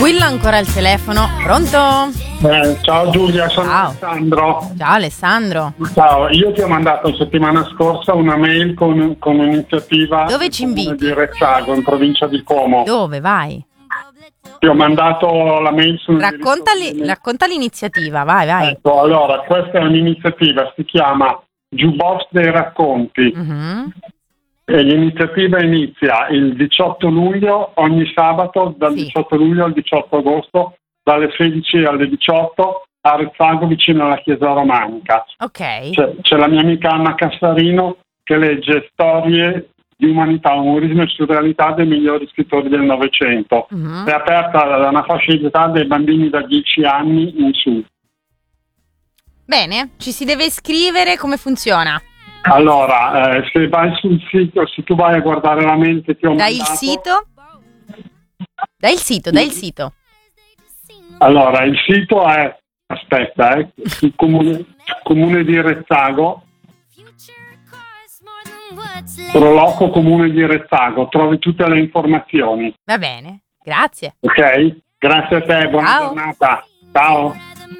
Squilla ancora al telefono. Pronto? Ciao Giulia, sono Ciao. Alessandro. Ciao Alessandro. Ciao, io ti ho mandato la settimana scorsa una mail con un'iniziativa Dove ci del Comune inviti? di Rezzago, in provincia di Como. Dove vai? Ti ho mandato la mail sul Racconta l'iniziativa, vai. Ecco, allora, questa è un'iniziativa, si chiama Jukebox dei racconti. Mhm. E l'iniziativa inizia il 18 luglio, ogni sabato, dal Sì. 18 luglio al 18 agosto, dalle 16 alle 18, a Rezzago, vicino alla chiesa romanica. Ok. C'è la mia amica Anna Cassarino che legge storie di umanità, umorismo e surrealità dei migliori scrittori del Novecento. Mhm. È aperta da una fascia di età dei bambini da 10 anni in su. Bene, ci si deve iscrivere, come funziona? Allora, se vai sul sito, se tu vai a guardare la mail che ti ho Dai il mandato... sito? Dai il sito. Allora, il sito è, aspetta, sul comune di Rezzago, Proloco Comune di Rezzago, trovi tutte le informazioni. Va bene, grazie. Ok? Grazie a te, buona Ciao. giornata. Ciao.